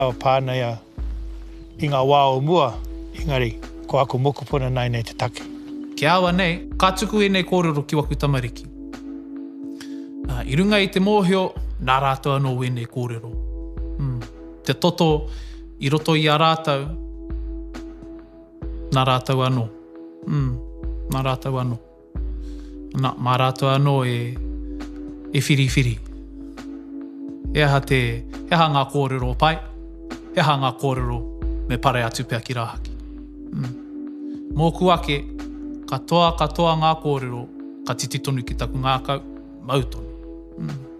Awa pānei i ngā wā o mua, engari, ko aku moku puna nai nei te take. Ke awa nei, ka tuku e nei kōrero ki waku tamariki. I runga i te mōhio, nā rātou anō e nei kōrero. Te toto i roto i a rātou, nā rātou anō. Nā rātou anō. Mā rātou anō e whiri. He aha ngā kōrero pai, he aha ngā kōrero me pare atu pia ki rāhaki. Mōku ake, katoa ngā kōrero, ka titi tonu ki taku ngākau, mautonu.